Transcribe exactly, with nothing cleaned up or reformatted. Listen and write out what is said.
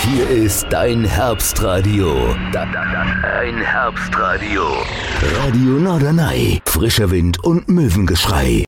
Hier ist dein Herbstradio. Dein Herbstradio. Radio Norderney. Frischer Wind und Möwengeschrei.